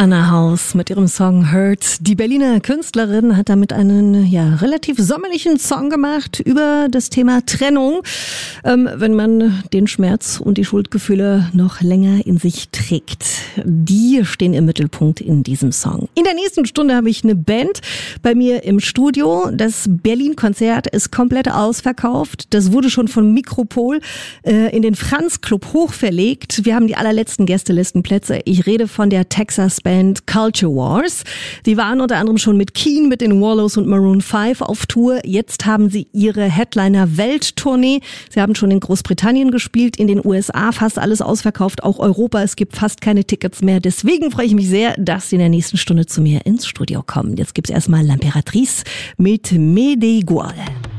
Anna Haus mit ihrem Song Hurt. Die Berliner Künstlerin hat damit einen relativ sommerlichen Song gemacht über das Thema Trennung, wenn man den Schmerz und die Schuldgefühle noch länger in sich trägt. Die stehen im Mittelpunkt in diesem Song. In der nächsten Stunde habe ich eine Band bei mir im Studio. Das Berlin-Konzert ist komplett ausverkauft. Das wurde schon von Mikropol in den Franz Club hochverlegt. Wir haben die allerletzten Gästelistenplätze. Ich rede von der Texas Band Culture Wars. Die waren unter anderem schon mit Keane, mit den Wallows und Maroon 5 auf Tour. Jetzt haben sie ihre Headliner-Welttournee. Sie haben schon in Großbritannien gespielt, in den USA fast alles ausverkauft, auch Europa. Es gibt fast keine Tickets mehr. Deswegen freue ich mich sehr, dass sie in der nächsten Stunde zu mir ins Studio kommen. Jetzt gibt's erstmal L'Impératrice mit Medigual.